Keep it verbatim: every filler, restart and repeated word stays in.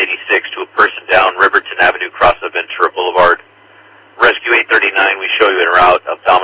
eighty-six to a person down Riverton Avenue, cross of Ventura Boulevard. Rescue eight thirty-nine, we show you en route, abdominal